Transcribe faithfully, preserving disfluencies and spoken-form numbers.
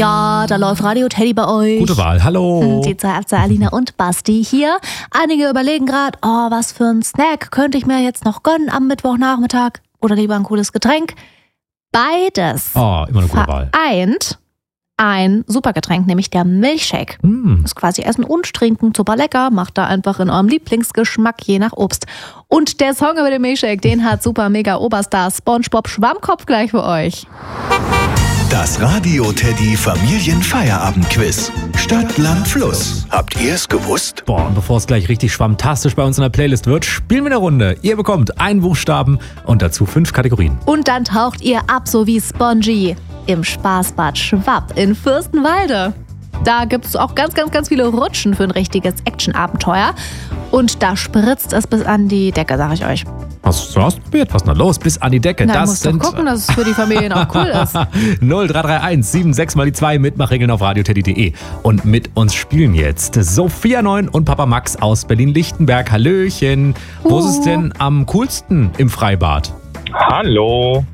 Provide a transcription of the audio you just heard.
Ja, da läuft Radio Teddy bei euch. Gute Wahl, hallo. Die zwei Abze, Alina und Basti hier. Einige überlegen gerade, oh, was für ein Snack könnte ich mir jetzt noch gönnen am Mittwochnachmittag oder lieber ein cooles Getränk. Beides Oh, immer eine gute Wahl. vereint ein Supergetränk, nämlich der Milchshake. Mm. Ist quasi Essen und Trinken, super lecker. Macht da einfach in eurem Lieblingsgeschmack, je nach Obst. Und der Song über den Milchshake, den hat super mega Oberstar SpongeBob Schwammkopf gleich für euch. Das Radio Teddy Familienfeierabendquiz. Stadt, Land, Fluss. Habt ihr es gewusst? Boah, und bevor es gleich richtig schwammtastisch bei uns in der Playlist wird, spielen wir eine Runde. Ihr bekommt einen Buchstaben und dazu fünf Kategorien. Und dann taucht ihr ab, so wie Spongy, im Spaßbad Schwapp in Fürstenwalde. Da gibt es auch ganz, ganz, ganz viele Rutschen für ein richtiges Action-Abenteuer. Und da spritzt es bis an die Decke, sag ich euch. Hast du ausprobiert? Was ist denn da los? Bis an die Decke. Na, das musst doch sind gucken, dass es für die Familien auch cool ist. null drei drei eins sieben sechs mal die zwei Mitmachregeln auf radioteddy punkt de. Und mit uns spielen jetzt Sophia Neun und Papa Max aus Berlin-Lichtenberg. Hallöchen. Wo ist es denn am coolsten im Freibad? Hallo.